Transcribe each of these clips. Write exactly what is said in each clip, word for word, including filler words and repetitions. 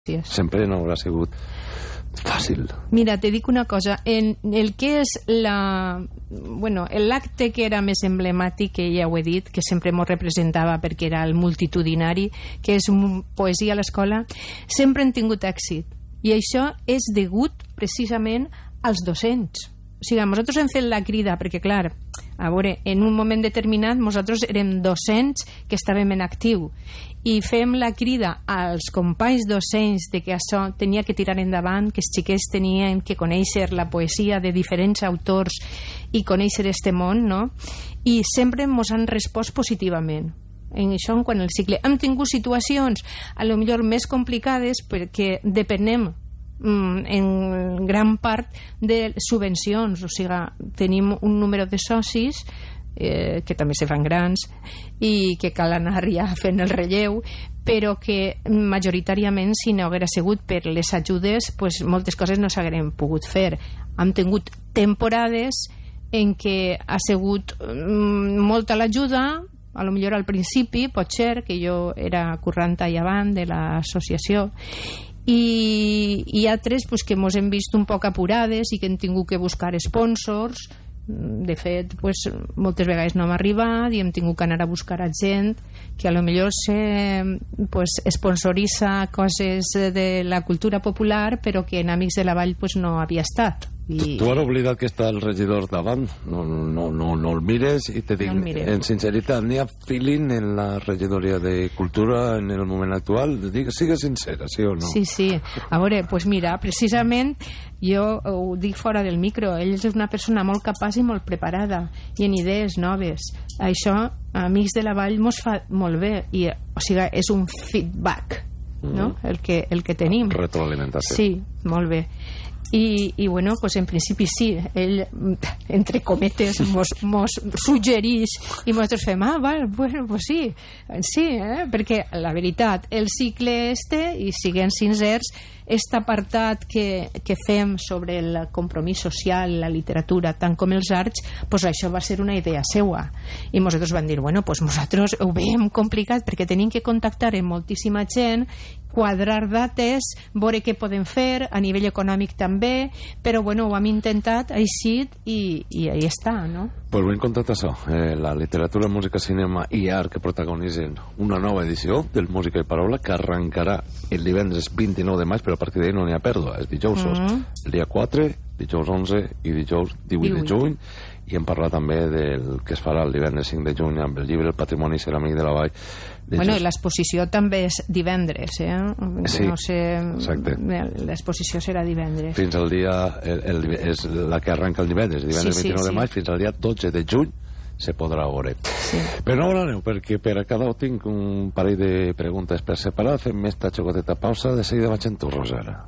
Sempre no haurà sigut fàcil. Mira, te dic una cosa. En el que és la... Bueno, l'acte que era més emblemàtic, que ja ho he dit, que sempre m'ho representava perquè era el multitudinari, que és poesia a l'escola, sempre hem tingut èxit. I això és degut precisament als docents. O sigui, nosaltres hem fet la crida perquè, clar, a veure, en un moment determinat nosaltres érem docents que estàvem en actiu i fem la crida als companys docents de que això tenia que tirar endavant, que els xiquets tenien que conèixer la poesia de diferents autors i conèixer este món, no? I sempre ens han respost positivament. En això, en quant al cicle. Hem tingut situacions, a lo millor més complicades, perquè depenem en gran part de subvencions, o sigui, tenim un número de socis eh, que també se fan grans i que cal anar ja fent el relleu, però que majoritàriament, si no haguera sigut per les ajudes, pues, moltes coses no s'hagueren pogut fer. Hem tingut temporades en què ha sigut mm, molta l'ajuda, a lo millor al principi, pot ser, que jo era currant allà avant de l'associació, i hi ha altres pues, que ens hem vist un poc apurades i que hem tingut que buscar sponsors. De fet, pues, moltes vegades no hem arribat i hem tingut que anar a buscar a gent que a lo millor se pues, sponsoritza coses de la cultura popular però que en Amics de la Vall pues, no havia estat. I... Tu, tu has oblidat que està el regidor davant, no, no, no, no el mires i te dic, no en sinceritat, n'hi ha feeling en la regidoria de Cultura en el moment actual? Digue, sigue sincera, sí o no? Sí, sí, a veure, pues mira, precisament jo ho dic fora del micro, ell és una persona molt capaç i molt preparada i en idees noves. Això, Amics de la Vall mos fa molt bé i, o sigui, és un feedback, no? Mm. el, que, el que tenim. Retroalimentació. Sí, molt bé. I, i bueno, pues en principi sí, ell, entre cometes, mos, mos suggerís i nosaltres fem, ah, val, bueno, pues sí, sí, eh? Perquè la veritat, el cicle este, i siguem sincers, aquest apartat que, que fem sobre el compromís social, la literatura, tant com els arts, pues això va ser una idea seua. I nosaltres vam dir, bueno, pues nosaltres ho veiem complicat perquè tenim que contactar amb moltíssima gent, quadrar dates, veure què podem fer, a nivell econòmic també, però bueno, ho hem intentat, així, i, i ahí està, no? Pues ben contat això, eh, la literatura, música, cinema i art que protagonitzen una nova edició del Música i Paraula que arrencarà el divendres vint-i-nou de maig, però a partir d'ahir no n'hi ha pèrdua, els dijous, mm-hmm. el dia quatre, dijous onze i dijous divuit de juny, i hem parlat també del que es farà el divendres cinc de juny amb el llibre El Patrimoni Ceràmic de la Vall. Bueno, i l'exposició també és divendres, eh? Sí, no sé, exacte. L'exposició serà divendres. Fins al dia, el, el, és la que arrenca el divendres, divendres sí, sí, vint-i-nou sí. de maig, fins al dia dotze de juny se podrà veure. Sí. Però no aneu, perquè per a cada un tinc un parell de preguntes per separar, fem esta xocoteta pausa, de seguida vaig en tu, Rosana.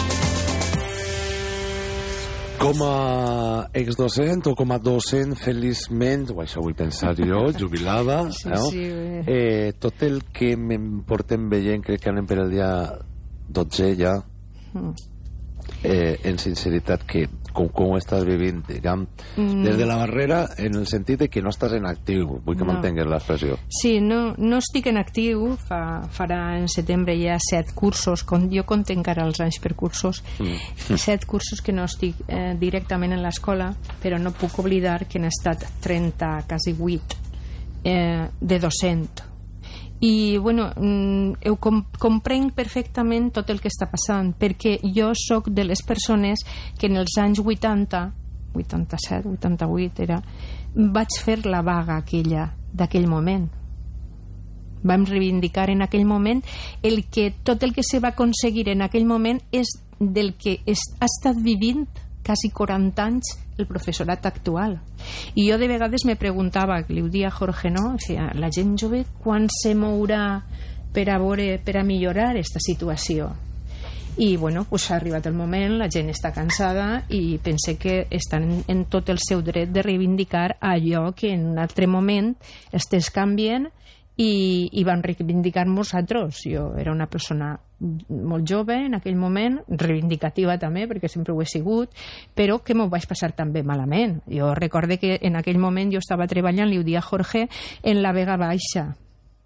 Com a exdocent o com a docent, feliçment, o això vull pensar jo, jubilada, sí, no? Sí, eh, tot el que em portem veient, crec que anem per el dia dotze ja, eh, en sinceritat, que com, com ho estàs vivint, diguem, mm. des de la barrera, en el sentit de que no estàs en actiu, vull que no. mantengues l'expressió. Sí, no, no estic en actiu, fa, farà en setembre ja set cursos, com jo compte encara els anys per cursos, mm. set cursos que no estic eh, directament en l'escola, però no puc oblidar que han estat trenta, quasi vuit, eh, de docent. I, bueno, ho com comprenc perfectament tot el que està passant, perquè jo sóc de les persones que en els anys vuitanta, vuitanta-set, vuitanta-vuit era, vaig fer la vaga aquella d'aquell moment. Vam reivindicar en aquell moment el que tot el que se va aconseguir en aquell moment és del que és, ha estat vivint quasi quaranta anys el professorat actual. I jo de vegades me preguntava, li ho dia Jorge, no? O sigui, la gent jove quan se mourà per a, veure, per a millorar aquesta situació? I bueno, pues ha arribat el moment, la gent està cansada i pense que estan en, en tot el seu dret de reivindicar allò que en un altre moment estés canviant i, i van reivindicar nosaltres. Jo era una persona molt jove en aquell moment, reivindicativa també, perquè sempre ho he sigut, però que m'ho vaig passar també malament. Jo recorde que en aquell moment jo estava treballant, li ho dia Jorge, en la Vega Baixa,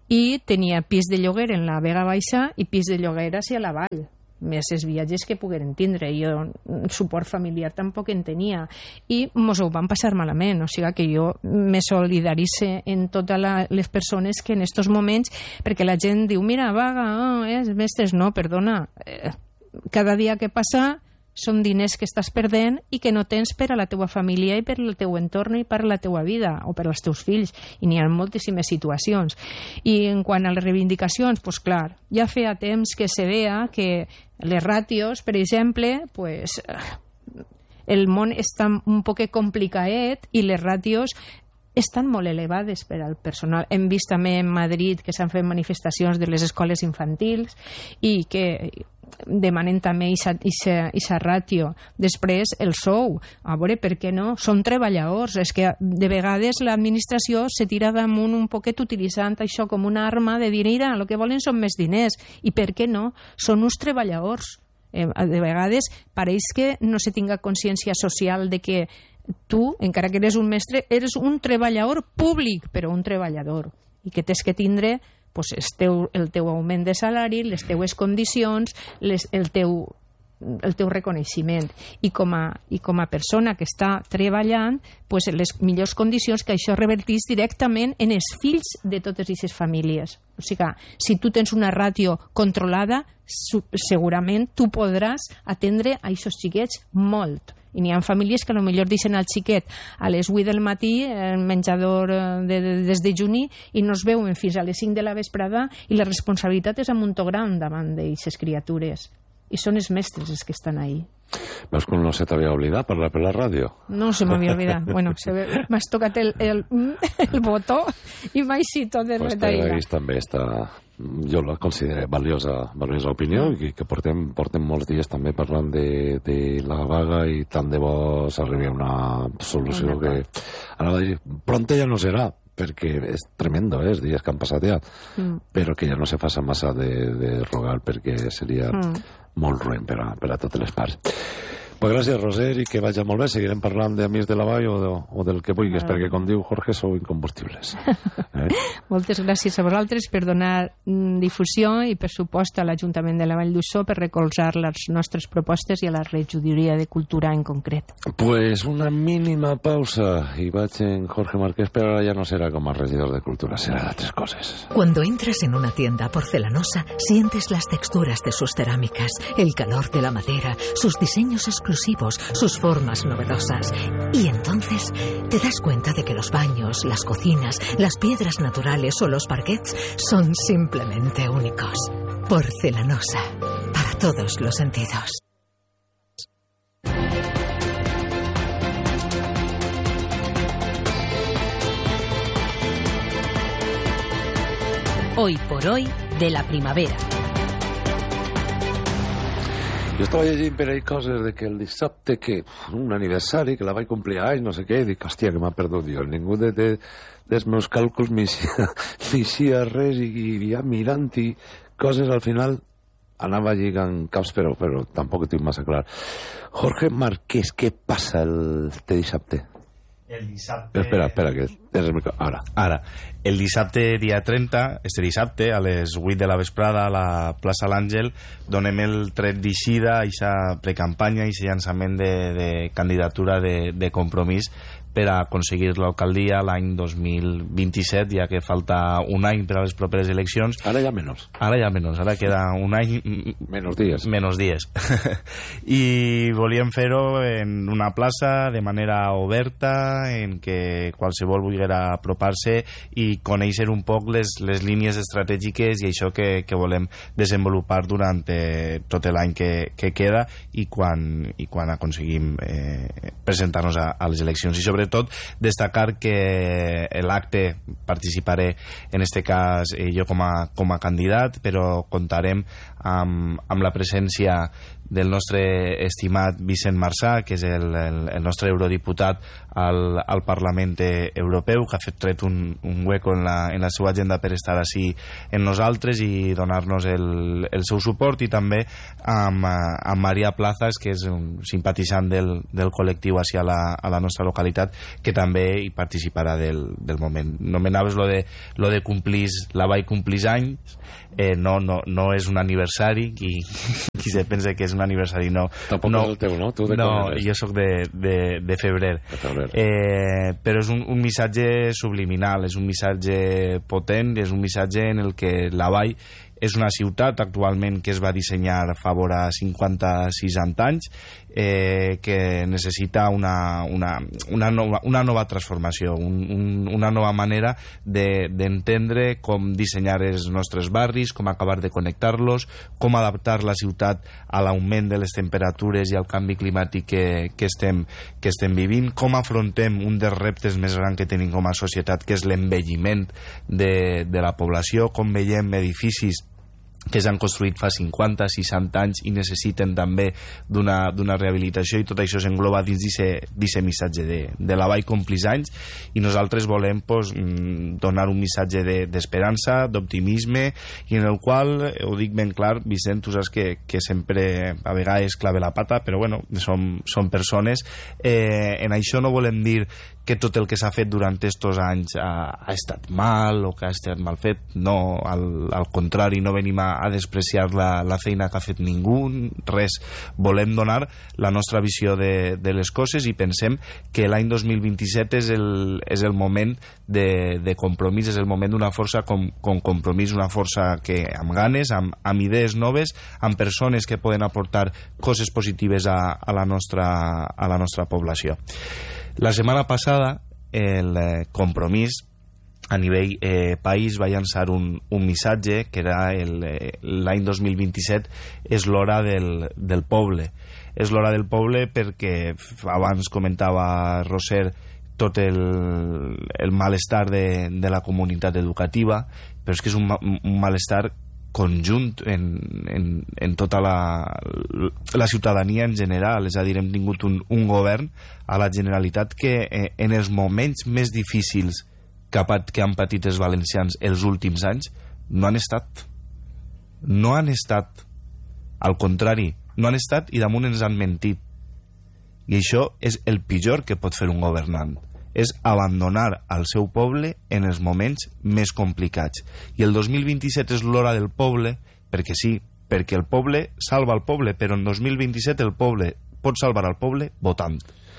i tenia pis de lloguer en la Vega Baixa i pis de lloguer hacia la vall, més els viatges que pogueren tindre. Jo suport familiar tampoc en tenia i mos ho van passar malament, o sigui que jo me solidarice en totes la, les persones que en estos moments, perquè la gent diu, mira, vaga, oh, eh, els mestres, no, perdona, eh, cada dia que passa són diners que estàs perdent i que no tens per a la teua família i per al teu entorn i per a la teua vida o per als teus fills, i n'hi ha moltíssimes situacions. I en quant a les reivindicacions, doncs clar, ja feia temps que se veia que les ràtios, per exemple, pues, el món està un poc complicat i les ràtios estan molt elevades per al personal. Hem vist també en Madrid que s'han fet manifestacions de les escoles infantils i que demanen també aquesta ràtio. Després, el sou. A veure, per què no? Són treballadors. És que de vegades l'administració se tira damunt un poquet utilitzant això com una arma de dir, mira, el que volen són més diners. I per què no? Són uns treballadors. Eh, de vegades pareix que no se tinga consciència social de que tu, encara que eres un mestre, eres un treballador públic, però un treballador. I que tens que tindre pues, el, teu, el teu augment de salari, les teues condicions, les, el, teu, el teu reconeixement. I com, a, I com a persona que està treballant, pues, les millors condicions que això revertís directament en els fills de totes aquestes famílies. O sigui, si tu tens una ràtio controlada, segurament tu podràs atendre a aquests xiquets molt. I n'hi ha famílies que potser deixen el xiquet a les vuit del matí en menjador de, de, des de juny i no es veuen fins a les cinc de la vesprada i la responsabilitat és a muntó gran davant d'aquestes criatures. I són els mestres els que estan ahí. Veus com no se t'havia oblidat parlar per la ràdio? No se m'havia oblidat. Bueno, m'has tocat el, el, el botó i m'ha eixit tot de pues retaïla. Pues també està, jo la considero valiosa, valiosa opinió i que portem, portem molts dies també parlant de, de la vaga i tant de bo s'arribi a una solució que anava a dir, pronta ja no serà, perquè és tremendo, eh, els dies que han passat ja, mm. però que ja no se faça massa de, de rogar perquè seria mm. molt ruïn per a, per a totes les parts. Pues gràcies, Roser, i que vagi molt bé. Seguirem parlant d'Amics de la Vall o, de, o del que vulguis, ah. perquè, com diu Jorge, sou incombustibles. Eh? Moltes gràcies a vosaltres per donar mm, difusió i, per supost, a l'Ajuntament de la Vall d'Uixó per recolzar les nostres propostes i a la Regidoria de Cultura en concret. Pues una mínima pausa y vaig en Jorge Marqués, pero ahora ya no será como regidor de Cultura, será de tres cosas. Cuando entras en una tienda porcelanosa, sientes las texturas de sus cerámicas, el calor de la madera, sus diseños exclusivos, sus formas novedosas. Y entonces te das cuenta de que los baños, las cocinas, las piedras naturales o los parquets son simplemente únicos. Porcelanosa, para todos los sentidos. Hoy por hoy de la primavera. Jo estava llegint per ahí coses de que el dissabte, que un aniversari, que la vaig complir anys, no sé què, i dic, hòstia, que m'ha perdut jo. Ningú de, de, dels meus càlculs m'eixia res, i, i ja mirant-hi coses, al final anava lligant caps, però, però tampoc ho tinc massa clar. Jorge Marqués, què passa el dissabte? El dissabte... Espera, espera, que tens el micro... Ara. Ara. El dissabte, dia trenta, este dissabte, a les vuit de la vesprada, a la plaça L'Àngel, donem el tret d'eixida, aquesta precampanya, aquest llançament de, de candidatura de, de Compromís per a aconseguir l'alcaldia l'any dos mil vint-i-set, ja que falta un any per a les properes eleccions. Ara ja menys. Ara ja menys, ara queda un any... Menys dies. Menys dies. I volíem fer-ho en una plaça de manera oberta, en què qualsevol volguera apropar-se i conèixer un poc les, les línies estratègiques i això que, que volem desenvolupar durant eh, tot l'any que, que queda i quan, i quan aconseguim eh, presentar-nos a, a les eleccions. I sobretot destacar que l'acte participaré en este cas eh, jo com a, com a candidat, però contarem amb, amb la presència del nostre estimat Vicent Marsà, que és el, el, el nostre eurodiputat al, al Parlament Europeu, que ha fet tret un, un hueco en la, en la seva agenda per estar així en nosaltres i donar-nos el, el seu suport, i també amb, amb Maria Plazas, que és un simpatitzant del, del col·lectiu així a la, a la nostra localitat, que també hi participarà del, del moment. Nomenaves lo de, lo de complir, la vaig complir anys, eh, no, no, no és un aniversari, qui, qui se pensa que és un aniversari no. Tampoc no, és el teu, no? Tu de no, eres? Jo soc de, de, de febrer. De febrer. Eh, però és un, un missatge subliminal, és un missatge potent, és un missatge en el que la Vall és una ciutat actualment que es va dissenyar fa vora cinquanta-sis anys, eh, que necessita una, una, una, nova, una nova transformació, un, un, una nova manera d'entendre de, com dissenyar els nostres barris, com acabar de connectar-los, com adaptar la ciutat a l'augment de les temperatures i al canvi climàtic que, que, estem, que estem vivint, com afrontem un dels reptes més grans que tenim com a societat, que és l'envelliment de, de la població, com veiem edificis que s'han construït fa cinquanta, seixanta anys i necessiten també d'una rehabilitació, i tot això s'engloba dins d'aquest missatge de, de la Vall complis anys, i nosaltres volem pues, donar un missatge d'esperança, de, d'optimisme, i en el qual, ho dic ben clar, Vicent, tu saps que, que sempre a vegades clave la pata, però bueno, som, som persones, eh, en això no volem dir que tot el que s'ha fet durant estos anys ha, ha estat mal o que ha estat mal fet. No, al, al contrari, no venim a, a despreciar la, la feina que ha fet ningú, res. Volem donar la nostra visió de, de les coses, i pensem que l'any dos mil vint-i-set és el, és el moment de, de compromís, és el moment d'una força com, com compromís, una força que amb ganes, amb, amb idees noves, amb persones que poden aportar coses positives a, a, la, nostra, a la nostra població. La setmana passada el eh, Compromís a nivell eh, país va llançar un, un missatge que era eh, l'any dos mil vint-i-set és l'hora del, del poble. És l'hora del poble perquè abans comentava Roser tot el, el malestar de, de la comunitat educativa, però és que és un, un malestar conjunt en, en, en tota la, la ciutadania en general. És a dir, hem tingut un, un govern a la Generalitat que eh, en els moments més difícils que, ha, que han patit els valencians els últims anys no han estat no han estat al contrari, no han estat, i damunt ens han mentit, i això és el pitjor que pot fer un governant, és abandonar al seu poble en els moments més complicats. I el dos mil vint-i-set és l'hora del poble, perquè sí, perquè el poble salva el poble, però en dos mil vint-i-set el poble pot salvar el poble votant.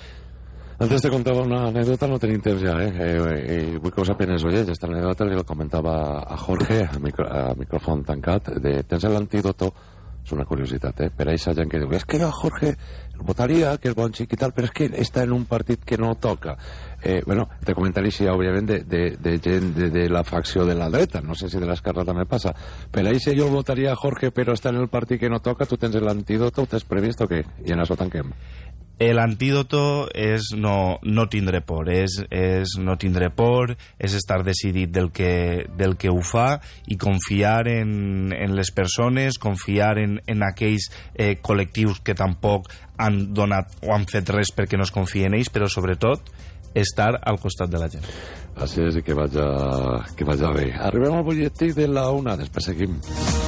Antes te contava una anècdota, no tenim temps ja, eh? eh, eh vull que us apenes oients, esta anècdota li comentava a Jorge, a, micro, a micròfon tancat, de tens l'antídoto, és una curiositat, eh? Per a aquesta gent que diu, és que jo, Jorge, el votaria, que és bon xic i tal, però és que està en un partit que no toca. Eh, bueno, te comentaré si, òbviament, de, de, de gent de, de la facció de la dreta, no sé si de l'esquerra també passa. Per a això jo el votaria a Jorge, però està en el partit que no toca, tu tens l'antídoto, ho tens previst o què? I en això tanquem. El antídoto és no, no tindre por, és, és no tindre por, és estar decidit del que, del que ho fa i confiar en, en les persones, confiar en, en aquells eh, col·lectius que tampoc han donat o han fet res perquè no es confien en ells, però sobretot estar al costat de la gent. Així és, i que vaja, que vaja bé. Arribem al butlletí de la una, després seguim.